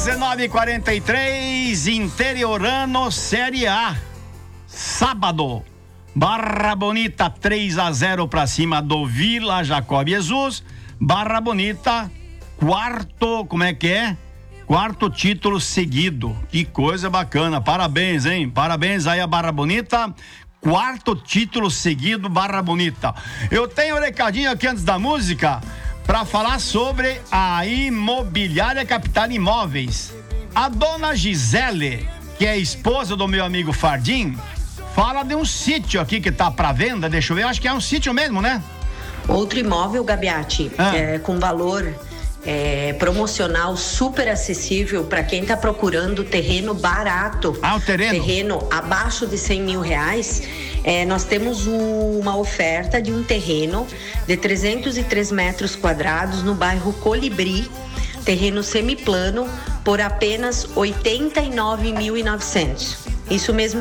19h43, Interiorano Série A. Sábado, Barra Bonita 3-0 pra cima do Vila Jacob Jesus. Barra Bonita, quarto título seguido. Que coisa bacana, parabéns, hein? Parabéns aí a Barra Bonita. Quarto título seguido, Barra Bonita. Eu tenho um recadinho aqui antes da música para falar sobre a Imobiliária Capital Imóveis. A dona Gisele, que é esposa do meu amigo Fardim, fala de um sítio aqui que tá para venda. Deixa eu ver, acho que é um sítio mesmo, né? Outro imóvel, Gabiati, com valor promocional super acessível para quem tá procurando terreno barato. O terreno? Terreno abaixo de R$100 mil. Nós temos uma oferta de um terreno de 303 metros quadrados no bairro Colibri, terreno semiplano, por apenas R$89.900. Isso mesmo.